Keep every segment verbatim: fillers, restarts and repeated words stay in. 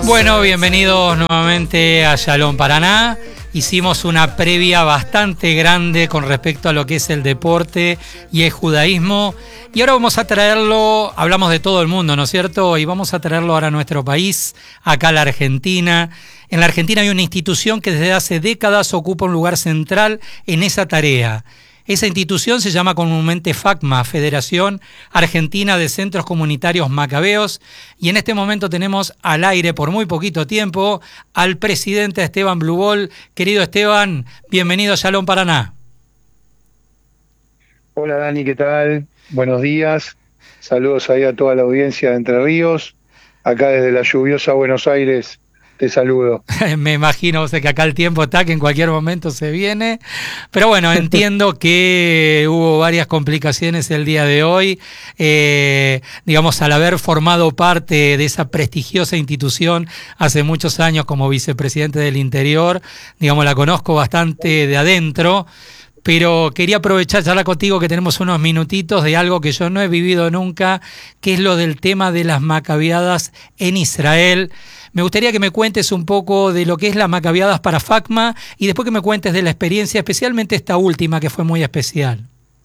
Bueno, bienvenidos nuevamente a Shalom Paraná. Hicimos una previa bastante grande con respecto a lo que es el deporte y el judaísmo. Y ahora vamos a traerlo, hablamos de todo el mundo, ¿no es cierto? Y vamos a traerlo ahora a nuestro país, acá a la Argentina. En la Argentina hay una institución que desde hace décadas ocupa un lugar central en esa tarea. Esa institución se llama comúnmente FACMA, Federación Argentina de Centros Comunitarios Macabeos, y en este momento tenemos al aire por muy poquito tiempo al presidente Esteban Blubol. Querido Esteban, bienvenido a Shalom Paraná. Hola Dani, ¿qué tal? Buenos días, saludos ahí a toda la audiencia de Entre Ríos, acá desde la lluviosa Buenos Aires. Te saludo. Me imagino, o sea, que acá el tiempo está, que en cualquier momento se viene. Pero bueno, entiendo que hubo varias complicaciones el día de hoy. Eh, digamos, al haber formado parte de esa prestigiosa institución hace muchos años como vicepresidente del Interior, digamos, la conozco bastante de adentro. Pero quería aprovechar, charlar contigo, que tenemos unos minutitos de algo que yo no he vivido nunca, que es lo del tema de las macabeadas en Israel. Me gustaría que me cuentes un poco de lo que es las macabeadas para FACMA y después que me cuentes de la experiencia, especialmente esta última, que fue muy especial.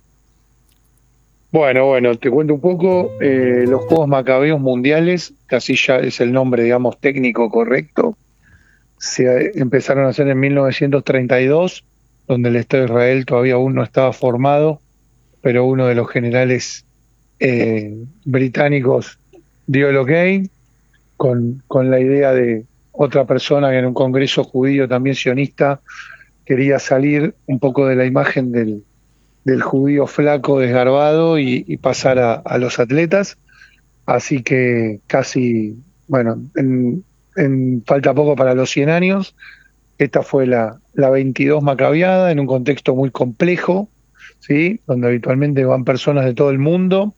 Bueno, bueno, te cuento un poco. Eh, los Juegos Macabeos Mundiales, casi ya es el nombre, digamos, técnico correcto, se empezaron a hacer en mil novecientos treinta y dos, donde el Estado de Israel todavía aún no estaba formado, pero uno de los generales eh, británicos dio el ok, con, con la idea de otra persona que en un congreso judío también sionista quería salir un poco de la imagen del, del judío flaco desgarbado y, y pasar a, a los atletas. Así que casi, bueno, en, en falta poco para los cien años. Esta fue la, la veintidós macabeada en un contexto muy complejo, ¿sí? Donde habitualmente van personas de todo el mundo.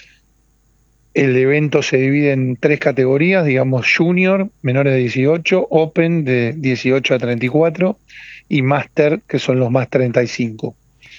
El evento se divide en tres categorías, digamos Junior, menores de dieciocho, Open de dieciocho a treinta y cuatro y Master, que son los más treinta y cinco.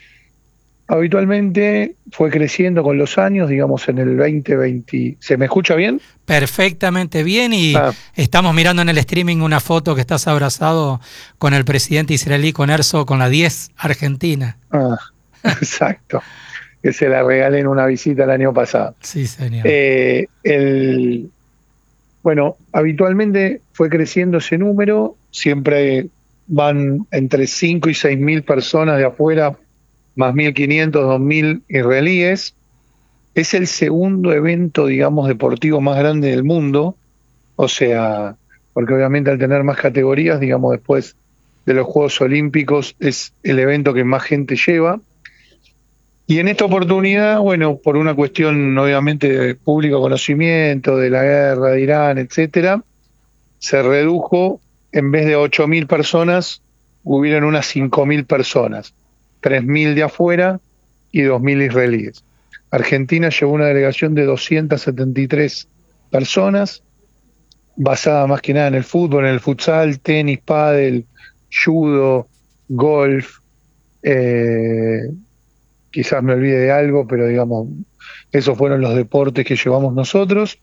Habitualmente fue creciendo con los años, digamos en el veinte veinte. ¿Se me escucha bien? Perfectamente bien, y Ah. estamos mirando en el streaming una foto que estás abrazado con el presidente israelí, con Herzog, con la diez Argentina. Ah, exacto. Que se la regalé en una visita el año pasado. Sí, señor. Eh, el, bueno, habitualmente fue creciendo ese número, siempre van entre cinco y seis mil personas de afuera, más mil quinientos, dos mil israelíes. Es el segundo evento, digamos, deportivo más grande del mundo, o sea, porque obviamente al tener más categorías, digamos, después de los Juegos Olímpicos, es el evento que más gente lleva. Y en esta oportunidad, bueno, por una cuestión obviamente de público conocimiento, de la guerra de Irán, etcétera, se redujo, en vez de ocho mil personas, hubieron unas cinco mil personas, tres mil de afuera y dos mil israelíes. Argentina llevó una delegación de doscientas setenta y tres personas, basada más que nada en el fútbol, en el futsal, tenis, pádel, judo, golf, eh, quizás me olvide de algo, pero digamos, esos fueron los deportes que llevamos nosotros.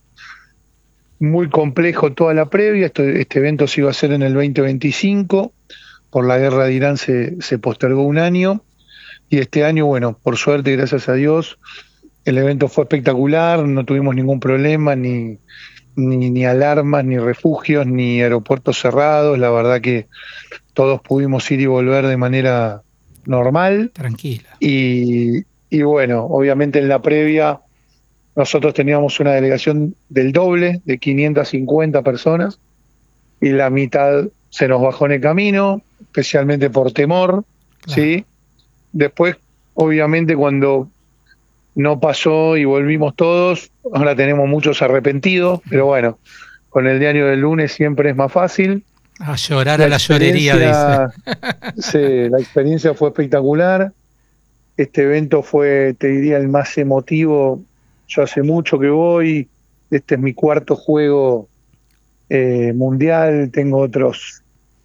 Muy complejo toda la previa. Este, este evento se iba a hacer en el veinte veinticinco, por la guerra de Irán se, se postergó un año, y este año, bueno, por suerte, gracias a Dios, el evento fue espectacular, no tuvimos ningún problema, ni, ni, ni alarmas, ni refugios, ni aeropuertos cerrados. La verdad que todos pudimos ir y volver de manera normal. Tranquila. Y, y bueno, obviamente en la previa nosotros teníamos una delegación del doble, de quinientas cincuenta personas, y la mitad se nos bajó en el camino, especialmente por temor, Claro. ¿sí? Después, obviamente, cuando no pasó y volvimos todos, ahora tenemos muchos arrepentidos, pero bueno, con el diario del lunes siempre es más fácil. A llorar La a la llorería, dice. Sí, la experiencia fue espectacular. Este evento fue, te diría, el más emotivo. Yo hace mucho que voy. Este es mi cuarto juego eh, mundial. Tengo otros,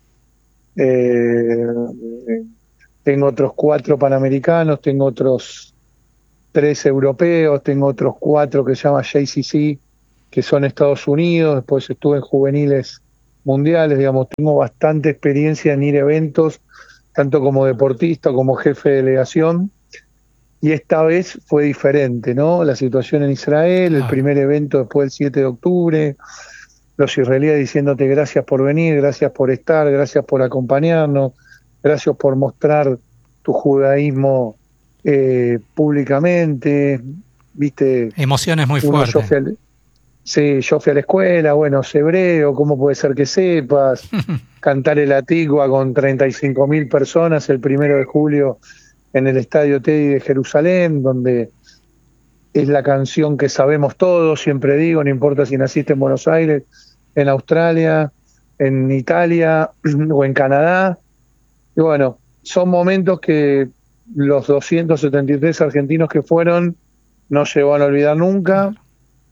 eh, tengo otros cuatro panamericanos, tengo otros tres europeos, tengo otros cuatro que se llama J C C, que son Estados Unidos. Después estuve en juveniles mundiales, digamos, tengo bastante experiencia en ir a eventos, tanto como deportista como jefe de delegación, y esta vez fue diferente, ¿no? La situación en Israel, el Claro. primer evento después del siete de octubre, los israelíes diciéndote gracias por venir, gracias por estar, gracias por acompañarnos, gracias por mostrar tu judaísmo eh, públicamente, viste, Emociones muy uno yo fuertes. fui, al, sí, yo fui a la escuela, bueno, sé hebreo, ¿cómo puede ser que sepas? Cantar el Atigua con treinta y cinco mil personas el primero de julio en el Estadio Teddy de Jerusalén, donde es la canción que sabemos todos, siempre digo, no importa si naciste en Buenos Aires, en Australia, en Italia o en Canadá. Y bueno, son momentos que los doscientos setenta y tres argentinos que fueron no se van a olvidar nunca. Claro.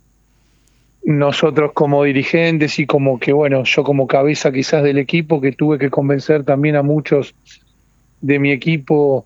Nosotros como dirigentes y como que, bueno, yo como cabeza quizás del equipo, que tuve que convencer también a muchos de mi equipo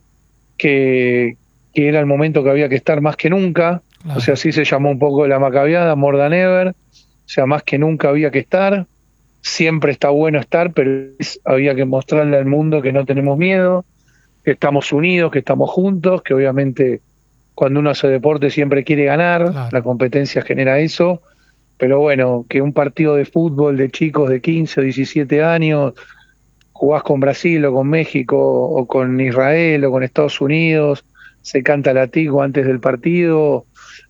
que, que era el momento que había que estar más que nunca. Claro. O sea, así se llamó un poco la macabiada, more than ever. O sea, más que nunca había que estar. Siempre está bueno estar, pero es, había que mostrarle al mundo que no tenemos miedo, que estamos unidos, que estamos juntos, que obviamente cuando uno hace deporte siempre quiere ganar, Claro. la competencia genera eso, pero bueno, que un partido de fútbol de chicos de quince o diecisiete años, jugás con Brasil o con México o con Israel o con Estados Unidos, se canta latigo antes del partido,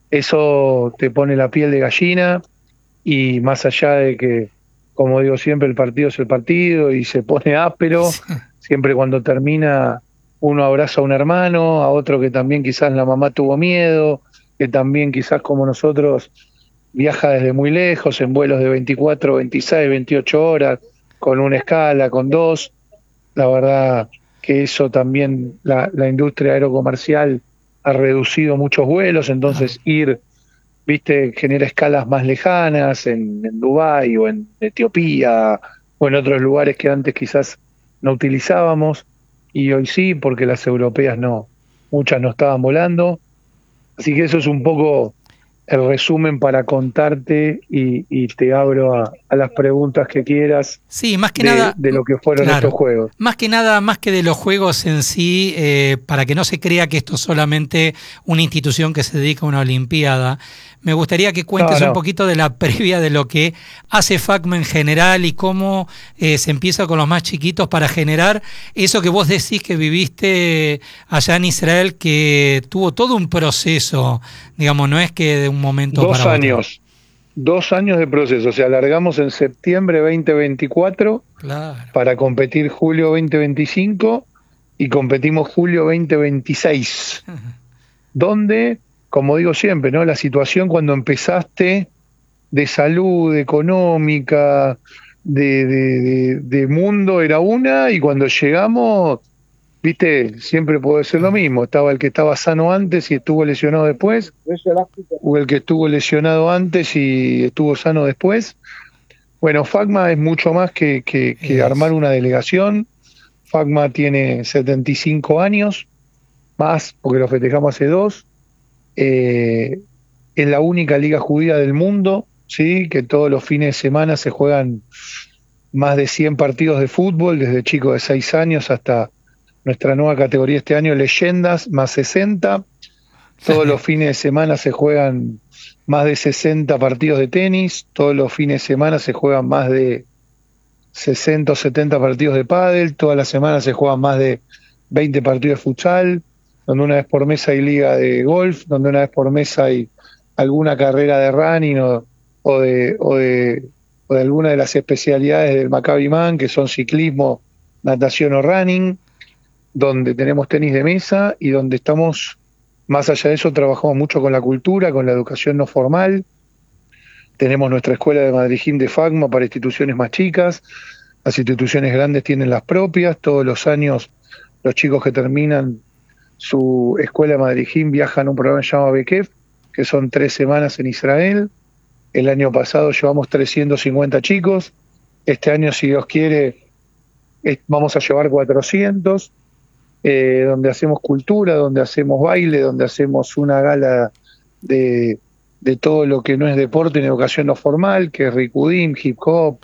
eso te pone la piel de gallina, y más allá de que, como digo siempre, el partido es el partido y se pone áspero, Sí. siempre cuando termina uno abraza a un hermano, a otro que también quizás la mamá tuvo miedo, que también quizás como nosotros viaja desde muy lejos en vuelos de veinticuatro, veintiséis, veintiocho horas, con una escala, con dos. La verdad que eso también, la, la industria aerocomercial ha reducido muchos vuelos, entonces ir, viste, genera escalas más lejanas en, en Dubái o en Etiopía o en otros lugares que antes quizás no utilizábamos, y hoy sí, porque las europeas no, muchas no estaban volando. Así que eso es un poco el resumen para contarte, y, y te abro a, a las preguntas que quieras Sí, más que de, nada, de lo que fueron claro, estos juegos. más que nada, más que de los juegos en sí, eh, para que no se crea que esto es solamente una institución que se dedica a una olimpiada, me gustaría que cuentes No, un no, poquito de la previa de lo que hace FACMA en general y cómo eh, se empieza con los más chiquitos para generar eso que vos decís que viviste allá en Israel, que tuvo todo un proceso, digamos, no es que de un momento dos para otro. años, dos años de proceso, o sea, alargamos en septiembre veinte veinticuatro Claro. para competir julio veinte veinticinco y competimos julio veinte veintiséis, donde, como digo siempre, ¿no? La situación cuando empezaste de salud, económica, de, de, de, de mundo era una, y cuando llegamos, viste, siempre puede ser lo mismo, estaba el que estaba sano antes y estuvo lesionado después, o el que estuvo lesionado antes y estuvo sano después. Bueno, FACMA es mucho más que, que, que armar una delegación. FACMA tiene setenta y cinco años, más porque lo festejamos hace dos. Eh, es la única liga judía del mundo, ¿sí? Que todos los fines de semana se juegan más de cien partidos de fútbol, desde chicos de seis años hasta nuestra nueva categoría este año, leyendas, más sesenta. Todos los fines de semana se juegan más de sesenta partidos de tenis, todos los fines de semana se juegan más de sesenta o setenta partidos de pádel, todas las semanas se juegan más de veinte partidos de futsal, donde una vez por mes hay liga de golf, donde una vez por mes hay alguna carrera de running o, o, de, o, de, o de alguna de las especialidades del Maccabi Man, que son ciclismo, natación o running, donde tenemos tenis de mesa y donde estamos, más allá de eso, trabajamos mucho con la cultura, con la educación no formal. Tenemos nuestra escuela de Madrijim de FACMA para instituciones más chicas, las instituciones grandes tienen las propias, todos los años los chicos que terminan su escuela de Madrijim viajan a un programa llamado Bekef, que son tres semanas en Israel. El año pasado llevamos trescientos cincuenta chicos, este año, si Dios quiere, vamos a llevar cuatrocientos, eh, donde hacemos cultura, donde hacemos baile, donde hacemos una gala de, de todo lo que no es deporte en educación no formal, que es Rikudim, hip hop,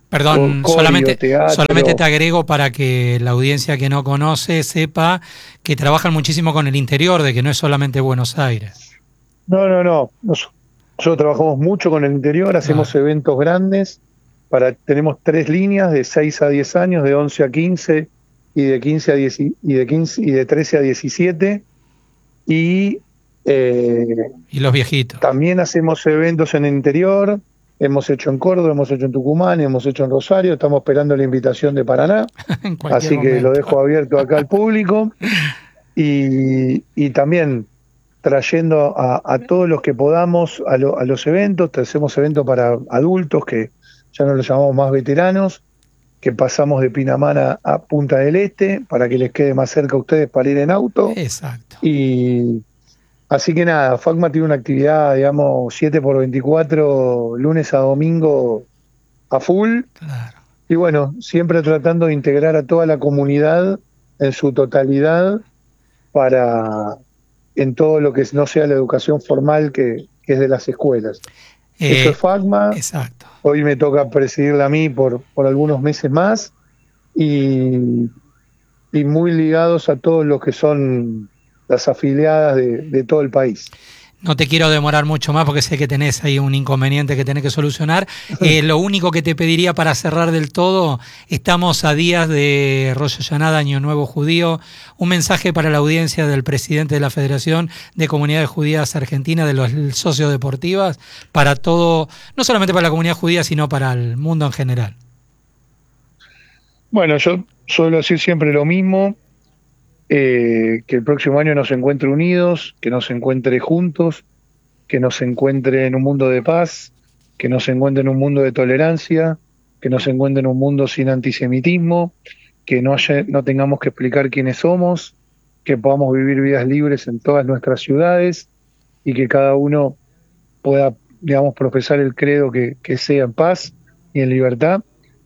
Perdón, Coreo, solamente, teatro. solamente te agrego para que la audiencia que no conoce sepa que trabajan muchísimo con el interior, de que no es solamente Buenos Aires. No, no, no. Nos- nosotros trabajamos mucho con el interior, hacemos Claro. eventos grandes. Para, tenemos tres líneas de seis a diez años, de once a quince y de quince a diez y de quince y de trece a diecisiete. Y eh, Y los viejitos. también hacemos eventos en el interior. Hemos hecho en Córdoba, hemos hecho en Tucumán, hemos hecho en Rosario. Estamos esperando la invitación de Paraná, En cualquier así que lo momento. dejo abierto acá al público. Y, y también trayendo a, a todos los que podamos a, lo- a los eventos. Hacemos eventos para adultos que ya no los llamamos más veteranos, que pasamos de Pinamar a, a Punta del Este para que les quede más cerca a ustedes para ir en auto. Exacto. Y así que nada, FACMA tiene una actividad, digamos, siete por veinticuatro, lunes a domingo a full. Claro. Y bueno, siempre tratando de integrar a toda la comunidad en su totalidad para en todo lo que no sea la educación formal que, que es de las escuelas. Eso Eh, es FACMA. exacto. Hoy me toca presidirla a mí por, por algunos meses más y, y muy ligados a todos los que son las afiliadas de, de todo el país. No te quiero demorar mucho más porque sé que tenés ahí un inconveniente que tenés que solucionar. Eh, lo único que te pediría para cerrar del todo, estamos a días de Rosh Hashanah, Año Nuevo Judío, un mensaje para la audiencia del presidente de la Federación de Comunidades Judías Argentinas, de los socios deportivas, para todo, no solamente para la comunidad judía, sino para el mundo en general. Bueno, yo suelo decir siempre lo mismo, eh, que el próximo año nos encuentre unidos, que nos encuentre juntos, que nos encuentre en un mundo de paz, que nos encuentre en un mundo de tolerancia, que nos encuentre en un mundo sin antisemitismo, que no, haya, no tengamos que explicar quiénes somos, que podamos vivir vidas libres en todas nuestras ciudades y que cada uno pueda, digamos, profesar el credo que, que sea en paz y en libertad.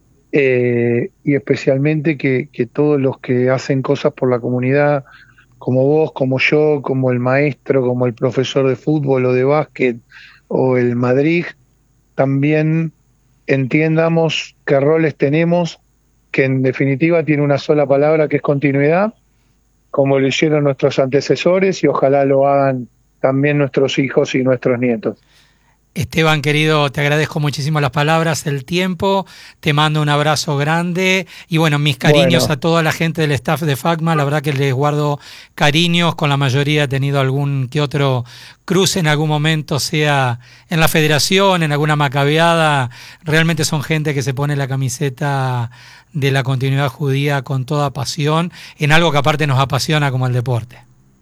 Eh, y especialmente que, que todos los que hacen cosas por la comunidad, como vos, como yo, como el maestro, como el profesor de fútbol o de básquet o el Madrid, también entiendamos qué roles tenemos, que en definitiva tiene una sola palabra que es continuidad, como lo hicieron nuestros antecesores y ojalá lo hagan también nuestros hijos y nuestros nietos. Esteban, querido, te agradezco muchísimo las palabras, el tiempo, te mando un abrazo grande y bueno, mis cariños Bueno. a toda la gente del staff de FACMA, la verdad que les guardo cariños, con la mayoría he tenido algún que otro cruce en algún momento, sea en la federación, en alguna macabeada, realmente son gente que se pone la camiseta de la continuidad judía con toda pasión, en algo que aparte nos apasiona como el deporte.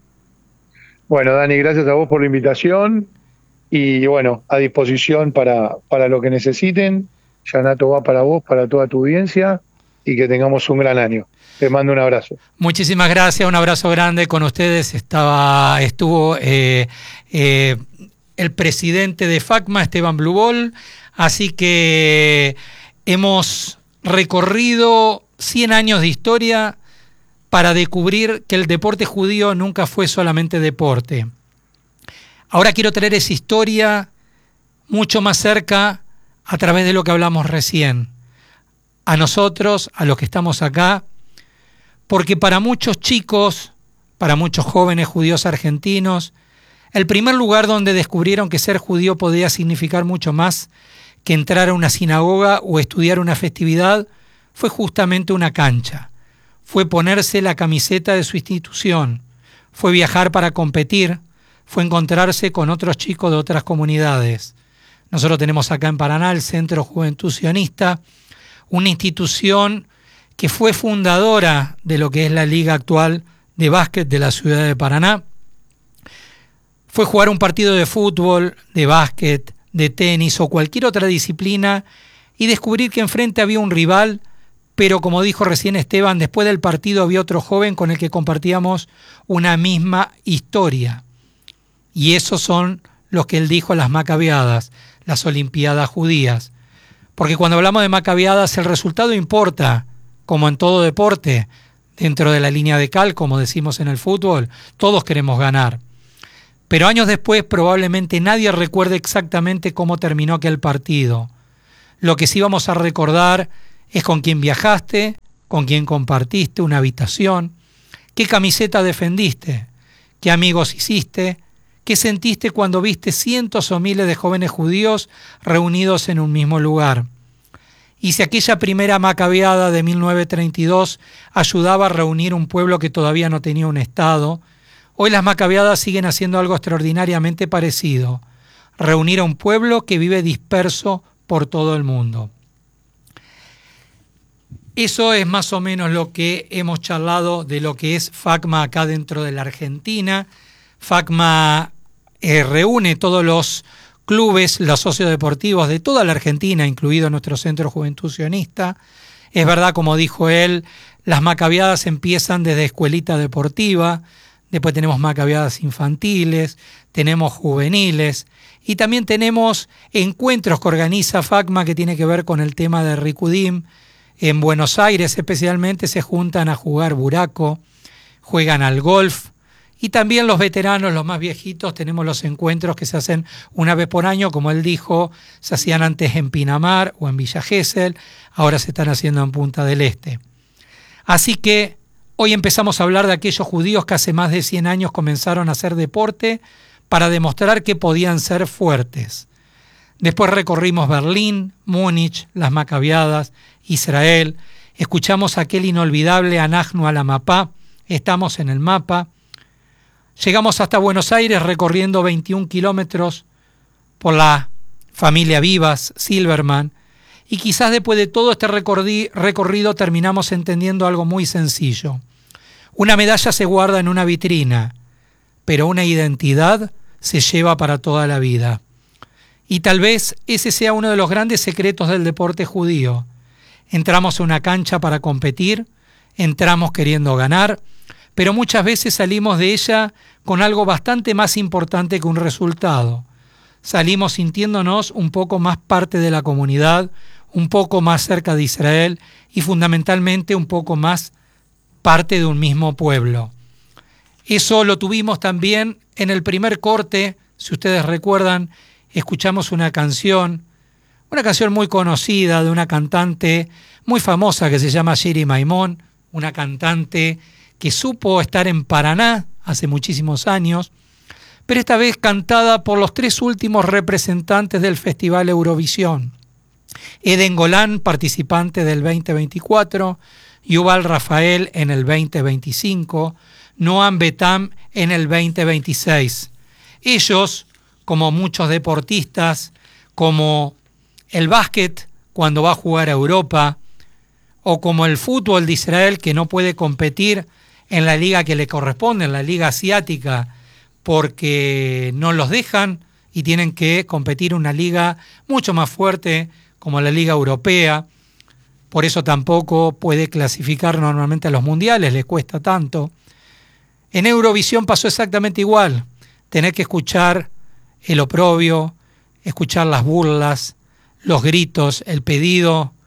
Bueno, Dani, gracias a vos por la invitación. Y bueno, a disposición para, para lo que necesiten. Yanato va para vos, para toda tu audiencia y que tengamos un gran año. Te mando un abrazo. Muchísimas gracias, un abrazo grande con ustedes. Estaba, estuvo eh, eh, el presidente de FACMA, Esteban Blubol, así que hemos recorrido cien años de historia para descubrir que el deporte judío nunca fue solamente deporte. Ahora quiero traer esa historia mucho más cerca a través de lo que hablamos recién. A nosotros, a los que estamos acá, porque para muchos chicos, para muchos jóvenes judíos argentinos, el primer lugar donde descubrieron que ser judío podía significar mucho más que entrar a una sinagoga o estudiar una festividad fue justamente una cancha. Fue ponerse la camiseta de su institución, fue viajar para competir, fue encontrarse con otros chicos de otras comunidades. Nosotros tenemos acá en Paraná el Centro Juventud Sionista, una institución que fue fundadora de lo que es la liga actual de básquet de la ciudad de Paraná. Fue jugar un partido de fútbol, de básquet, de tenis o cualquier otra disciplina y descubrir que enfrente había un rival, pero como dijo recién Esteban, después del partido había otro joven con el que compartíamos una misma historia. Y esos son los que él dijo, las macabeadas, las olimpiadas judías. Porque cuando hablamos de macabeadas el resultado importa, como en todo deporte, dentro de la línea de cal, como decimos en el fútbol, todos queremos ganar. Pero años después probablemente nadie recuerde exactamente cómo terminó aquel partido. Lo que sí vamos a recordar es con quién viajaste, con quién compartiste una habitación, qué camiseta defendiste, qué amigos hiciste, qué sentiste cuando viste cientos o miles de jóvenes judíos reunidos en un mismo lugar. Y si aquella primera macabeada de mil novecientos treinta y dos ayudaba a reunir un pueblo que todavía no tenía un estado, hoy las macabeadas siguen haciendo algo extraordinariamente parecido, reunir a un pueblo que vive disperso por todo el mundo. Eso es más o menos lo que hemos charlado de lo que es FACMA acá dentro de la Argentina. FACMA eh, reúne todos los clubes, los sociodeportivos de toda la Argentina, incluido nuestro Centro Juventud Sionista. Es verdad, como dijo él, las macabeadas empiezan desde escuelita deportiva, después tenemos macabeadas infantiles, tenemos juveniles y también tenemos encuentros que organiza FACMA que tiene que ver con el tema de Rikudim. En Buenos Aires especialmente se juntan a jugar buraco, juegan al golf y también los veteranos, los más viejitos, tenemos los encuentros que se hacen una vez por año, como él dijo, se hacían antes en Pinamar o en Villa Gesell, ahora se están haciendo en Punta del Este. Así que hoy empezamos a hablar de aquellos judíos que hace más de cien años comenzaron a hacer deporte para demostrar que podían ser fuertes. Después recorrimos Berlín, Múnich, las Macabeadas, Israel, escuchamos aquel inolvidable Anachnu al Mapá, estamos en el mapa. Llegamos hasta Buenos Aires recorriendo veintiún kilómetros por la familia Vivas, Silverman, y quizás después de todo este recorrido terminamos entendiendo algo muy sencillo. Una medalla se guarda en una vitrina, pero una identidad se lleva para toda la vida. Y tal vez ese sea uno de los grandes secretos del deporte judío. Entramos a una cancha para competir, entramos queriendo ganar, pero muchas veces salimos de ella con algo bastante más importante que un resultado. Salimos sintiéndonos un poco más parte de la comunidad, un poco más cerca de Israel y fundamentalmente un poco más parte de un mismo pueblo. Eso lo tuvimos también en el primer corte, si ustedes recuerdan, escuchamos una canción, una canción muy conocida de una cantante muy famosa que se llama Shiri Maimón, una cantante que supo estar en Paraná hace muchísimos años, pero esta vez cantada por los tres últimos representantes del Festival Eurovisión. Eden Golán, participante del veinte veinticuatro, Yuval Rafael en el veinte veinticinco, Noam Betam en el veinte veintiséis. Ellos, como muchos deportistas, como el básquet cuando va a jugar a Europa, o como el fútbol de Israel que no puede competir en la liga que le corresponde, en la liga asiática, porque no los dejan y tienen que competir en una liga mucho más fuerte como la liga europea. Por eso tampoco puede clasificar normalmente a los mundiales, les cuesta tanto. En Eurovisión pasó exactamente igual. Tenés que escuchar el oprobio, escuchar las burlas, los gritos, el pedido